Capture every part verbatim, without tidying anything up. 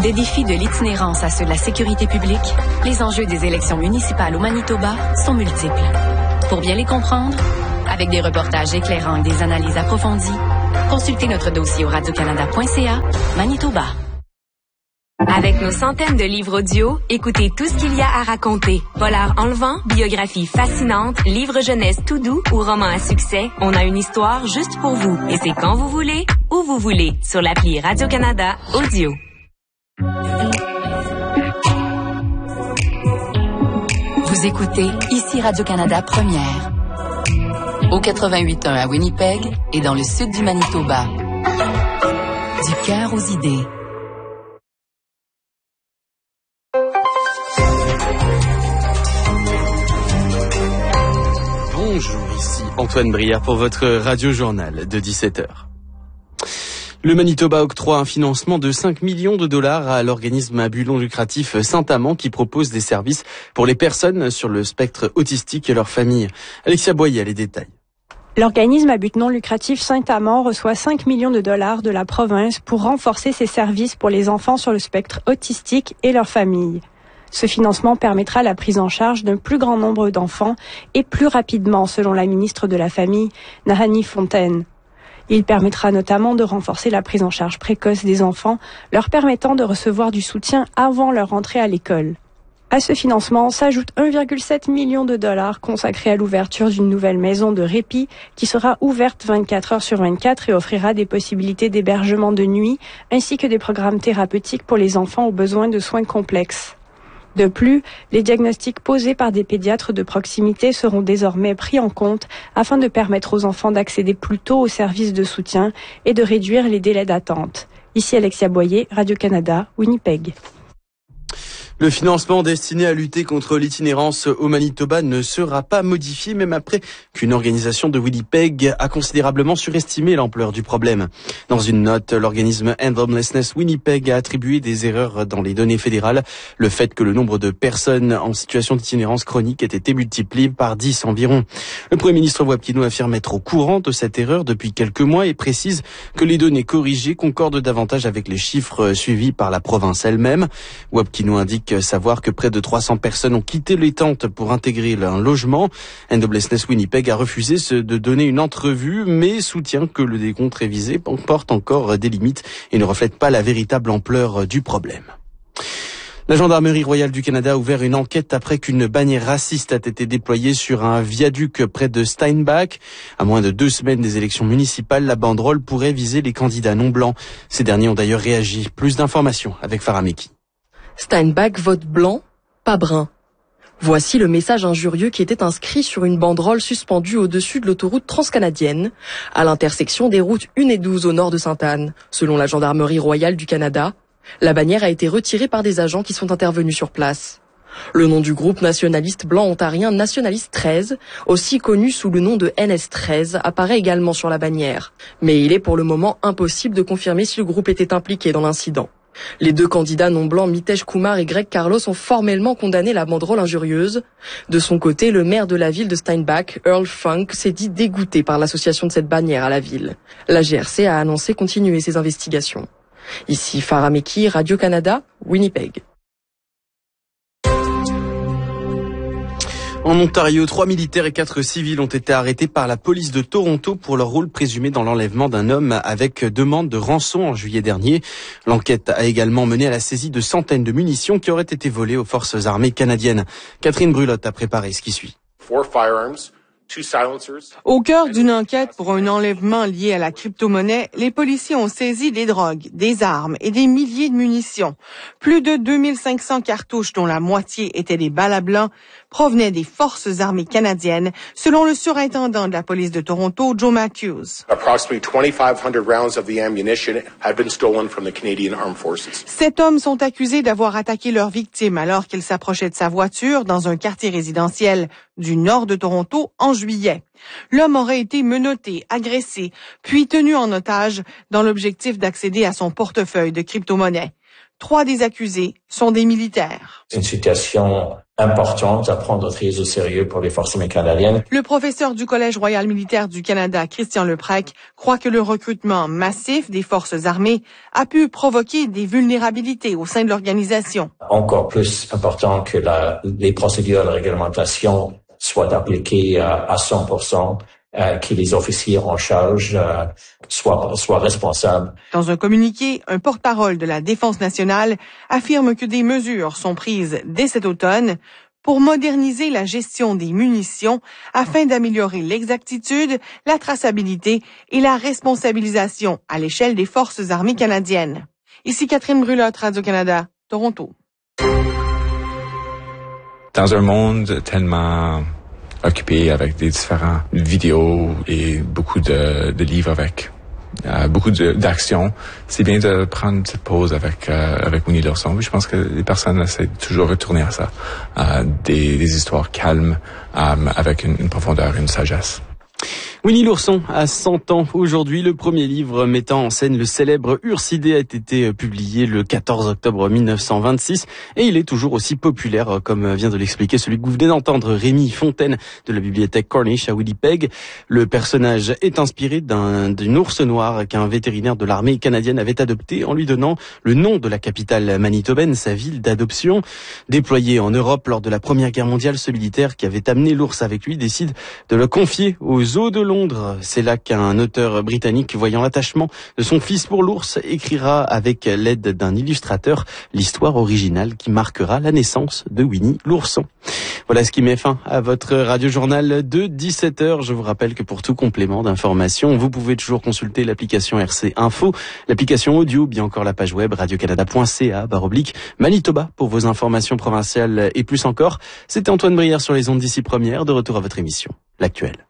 Des défis de l'itinérance à ceux de la sécurité publique, les enjeux des élections municipales au Manitoba sont multiples. Pour bien les comprendre, avec des reportages éclairants et des analyses approfondies, consultez notre dossier au radio canada point c a Manitoba. Avec nos centaines de livres audio, écoutez tout ce qu'il y a à raconter. Polar enlevant, biographie fascinante, livre jeunesse tout doux ou roman à succès, on a une histoire juste pour vous. Et c'est quand vous voulez, où vous voulez, sur l'appli Radio-Canada Audio. Vous écoutez ici Radio-Canada Première. Au quatre-vingt-huit point un à Winnipeg et dans le sud du Manitoba. Du cœur aux idées. Bonjour, ici Antoine Brière pour votre radio-journal de dix-sept heures. Le Manitoba octroie un financement de cinq millions de dollars à l'organisme à but non lucratif Saint-Amand qui propose des services pour les personnes sur le spectre autistique et leurs familles. Alexia Boyer a les détails. L'organisme à but non lucratif Saint-Amand reçoit cinq millions de dollars de la province pour renforcer ses services pour les enfants sur le spectre autistique et leurs familles. Ce financement permettra la prise en charge d'un plus grand nombre d'enfants et plus rapidement, selon la ministre de la Famille, Nahanni Fontaine. Il permettra notamment de renforcer la prise en charge précoce des enfants, leur permettant de recevoir du soutien avant leur entrée à l'école. À ce financement s'ajoute un virgule sept million de dollars consacrés à l'ouverture d'une nouvelle maison de répit qui sera ouverte vingt-quatre heures sur vingt-quatre et offrira des possibilités d'hébergement de nuit ainsi que des programmes thérapeutiques pour les enfants aux besoins de soins complexes. De plus, les diagnostics posés par des pédiatres de proximité seront désormais pris en compte afin de permettre aux enfants d'accéder plus tôt aux services de soutien et de réduire les délais d'attente. Ici Alexia Boyer, Radio-Canada, Winnipeg. Le financement destiné à lutter contre l'itinérance au Manitoba ne sera pas modifié, même après qu'une organisation de Winnipeg a considérablement surestimé l'ampleur du problème. Dans une note, l'organisme End Homelessness Winnipeg a attribué des erreurs dans les données fédérales. Le fait que le nombre de personnes en situation d'itinérance chronique ait été multiplié par dix environ. Le Premier ministre Wapkinew affirme être au courant de cette erreur depuis quelques mois et précise que les données corrigées concordent davantage avec les chiffres suivis par la province elle-même. Wapkinew indique savoir que près de trois cents personnes ont quitté les tentes pour intégrer un logement. End Homelessness Winnipeg a refusé de donner une entrevue, mais soutient que le décompte révisé comporte encore des limites et ne reflète pas la véritable ampleur du problème. La Gendarmerie royale du Canada a ouvert une enquête après qu'une bannière raciste a été déployée sur un viaduc près de Steinbach. À moins de deux semaines des élections municipales, la banderole pourrait viser les candidats non blancs. Ces derniers ont d'ailleurs réagi. Plus d'informations avec Farah Meki. Steinbach vote blanc, pas brun. Voici le message injurieux qui était inscrit sur une banderole suspendue au-dessus de l'autoroute transcanadienne, à l'intersection des routes un et douze au nord de Sainte-Anne. Selon la Gendarmerie royale du Canada, la bannière a été retirée par des agents qui sont intervenus sur place. Le nom du groupe nationaliste blanc ontarien Nationaliste treize, aussi connu sous le nom de N S treize, apparaît également sur la bannière. Mais il est pour le moment impossible de confirmer si le groupe était impliqué dans l'incident. Les deux candidats non blancs, Mitesh Kumar et Greg Carlos, ont formellement condamné la banderole injurieuse. De son côté, le maire de la ville de Steinbach, Earl Funk, s'est dit dégoûté par l'association de cette bannière à la ville. La G R C a annoncé continuer ses investigations. Ici Farah Meki, Radio-Canada, Winnipeg. En Ontario, trois militaires et quatre civils ont été arrêtés par la police de Toronto pour leur rôle présumé dans l'enlèvement d'un homme avec demande de rançon en juillet dernier. L'enquête a également mené à la saisie de centaines de munitions qui auraient été volées aux forces armées canadiennes. Catherine Brulotte a préparé ce qui suit. Au cœur d'une enquête pour un enlèvement lié à la crypto-monnaie, les policiers ont saisi des drogues, des armes et des milliers de munitions. Plus de deux mille cinq cents cartouches, dont la moitié étaient des balles à blanc, provenaient des forces armées canadiennes, selon le surintendant de la police de Toronto, Joe Matthews. Sept hommes sont accusés d'avoir attaqué leur victime alors qu'ils s'approchaient de sa voiture dans un quartier résidentiel du nord de Toronto en juillet. L'homme aurait été menotté, agressé, puis tenu en otage dans l'objectif d'accéder à son portefeuille de crypto-monnaie. Trois des accusés sont des militaires. C'est une situation importante à prendre très au sérieux pour les forces armées canadiennes. Le professeur du Collège royal militaire du Canada, Christian Leprec, croit que le recrutement massif des forces armées a pu provoquer des vulnérabilités au sein de l'organisation. Encore plus important que la, les procédures de réglementation soient appliquées à, à cent pour cent. Euh, que les officiers en charge euh, soient, soient responsables. Dans un communiqué, un porte-parole de la Défense nationale affirme que des mesures sont prises dès cet automne pour moderniser la gestion des munitions afin d'améliorer l'exactitude, la traçabilité et la responsabilisation à l'échelle des forces armées canadiennes. Ici Catherine Brulotte, Radio-Canada, Toronto. Dans un monde tellement occupé avec des différents vidéos et beaucoup de, de livres avec euh, beaucoup de, d'actions, c'est bien de prendre une petite pause avec euh, avec Winnie l'ourson. Je pense que les personnes essaient de toujours retourner à ça, euh, des, des histoires calmes euh, avec une, une profondeur et une sagesse. Winnie l'ourson a cent ans aujourd'hui. Le premier livre mettant en scène le célèbre Ursidé a été publié le quatorze octobre mille neuf cent vingt-six et il est toujours aussi populaire, comme vient de l'expliquer celui que vous venez d'entendre, Rémi Fontaine de la bibliothèque Cornish à Winnipeg. Le personnage est inspiré d'un, d'une ours noire qu'un vétérinaire de l'armée canadienne avait adopté en lui donnant le nom de la capitale manitobaine, sa ville d'adoption. Déployé en Europe lors de la Première Guerre mondiale, ce militaire qui avait amené l'ours avec lui décide de le confier aux zoos de Londres. C'est là qu'un auteur britannique, voyant l'attachement de son fils pour l'ours, écrira avec l'aide d'un illustrateur l'histoire originale qui marquera la naissance de Winnie l'ourson. Voilà ce qui met fin à votre radio-journal de dix-sept heures. Je vous rappelle que pour tout complément d'information, vous pouvez toujours consulter l'application R C Info, l'application audio, bien encore la page web radiocanada point c a barre oblique Manitoba pour vos informations provinciales et plus encore. C'était Antoine Brière sur les ondes d'ici première, de retour à votre émission, L'Actuel.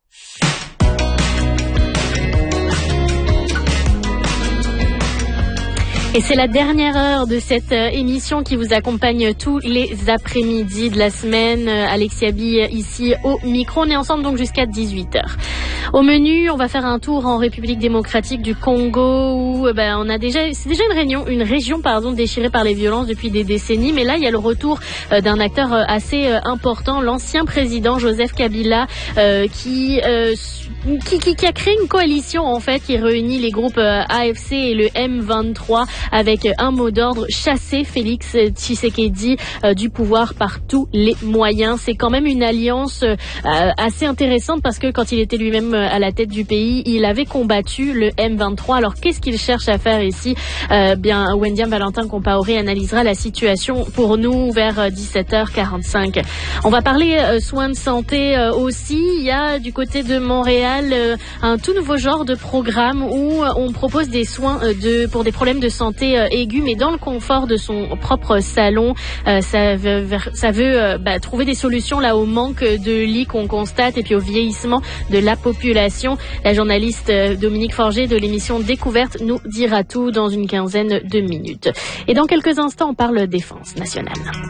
Et c'est la dernière heure de cette émission qui vous accompagne tous les après-midi de la semaine. Alexia Bille ici au micro. On est ensemble donc jusqu'à dix-huit heures. Au menu, on va faire un tour en République démocratique du Congo où ben, on a déjà, c'est déjà une région, une région pardon, déchirée par les violences depuis des décennies. Mais là, il y a le retour euh, d'un acteur euh, assez euh, important, l'ancien président Joseph Kabila, euh, qui, euh, qui, qui, qui a créé une coalition en fait qui réunit les groupes euh, A F C et le M vingt-trois avec un mot d'ordre: chasser Félix Tshisekedi euh, du pouvoir par tous les moyens. C'est quand même une alliance euh, assez intéressante parce que quand il était lui-même à la tête du pays, il avait combattu le M vingt-trois. Alors qu'est-ce qu'il cherche à faire ici? euh, Bien, Wendiam Valentin Compaoré analysera la situation pour nous vers dix-sept heures quarante-cinq. On va parler euh, soins de santé euh, aussi. Il y a du côté de Montréal euh, un tout nouveau genre de programme où euh, on propose des soins euh, de pour des problèmes de santé euh, aigus, mais dans le confort de son propre salon. Euh, ça veut, ça veut euh, bah, trouver des solutions là au manque de lits qu'on constate et puis au vieillissement de la population. La journaliste euh, Dominique Forger de l'émission Découverte nous dira tout dans une quinzaine de minutes. Et dans quelques instants, on parle défense nationale.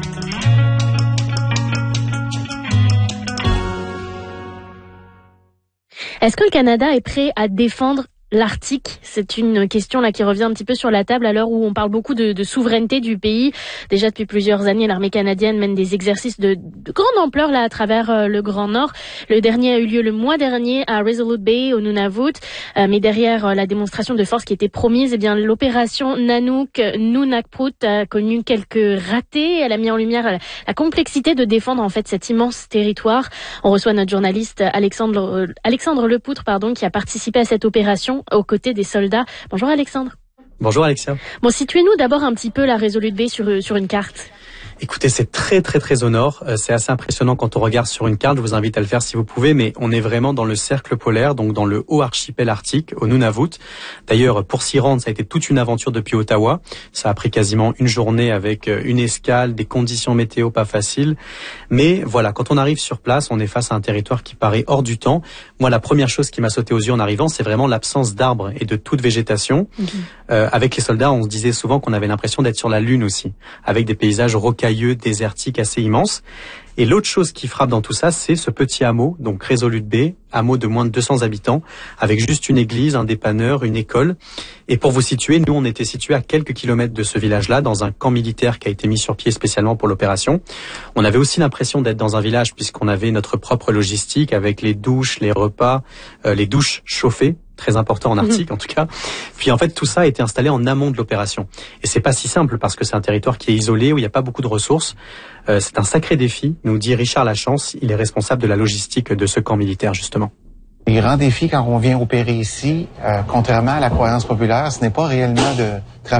Est-ce que le Canada est prêt à défendre l'Arctique? C'est une question là qui revient un petit peu sur la table à l'heure où on parle beaucoup de, de souveraineté du pays. Déjà depuis plusieurs années, l'armée canadienne mène des exercices de, de grande ampleur là à travers euh, le Grand Nord. Le dernier a eu lieu le mois dernier à Resolute Bay au Nunavut. Euh, mais derrière euh, la démonstration de force qui était promise, eh bien l'opération Nanook Nunavut a connu quelques ratés. Elle a mis en lumière la, la complexité de défendre en fait cet immense territoire. On reçoit notre journaliste Alexandre euh, Alexandre Lepoutre pardon qui a participé à cette opération aux côtés des soldats. Bonjour Alexandre. Bonjour Alexia. Bon, situez-nous d'abord un petit peu la Resolute Bay sur, sur une carte. Écoutez, c'est très très très au nord. Euh, c'est assez impressionnant quand on regarde sur une carte. Je vous invite à le faire si vous pouvez, mais on est vraiment dans le cercle polaire, donc dans le haut archipel arctique, au Nunavut. D'ailleurs, pour s'y rendre, ça a été toute une aventure depuis Ottawa. Ça a pris quasiment une journée avec une escale, des conditions météo pas faciles. Mais voilà, quand on arrive sur place, on est face à un territoire qui paraît hors du temps. Moi, la première chose qui m'a sauté aux yeux en arrivant, c'est vraiment l'absence d'arbres et de toute végétation. Mm-hmm. Euh, avec les soldats, on se disait souvent qu'on avait l'impression d'être sur la Lune aussi, avec des paysages rocailleux rocailleux, désertique, assez immense. Et l'autre chose qui frappe dans tout ça, c'est ce petit hameau, donc Resolute Bay, hameau de moins de deux cents habitants, avec juste une église, un dépanneur, une école. Et pour vous situer, nous, on était situés à quelques kilomètres de ce village-là, dans un camp militaire qui a été mis sur pied spécialement pour l'opération. On avait aussi l'impression d'être dans un village, puisqu'on avait notre propre logistique, avec les douches, les repas, euh, les douches chauffées, très important en Arctique en tout cas. Puis en fait, tout ça a été installé en amont de l'opération. Et c'est pas si simple parce que c'est un territoire qui est isolé, où il n'y a pas beaucoup de ressources. Euh, c'est un sacré défi, nous dit Richard Lachance, il est responsable de la logistique de ce camp militaire justement. Les grands défis quand on vient opérer ici, euh, contrairement à la croyance populaire, ce n'est pas réellement de travailler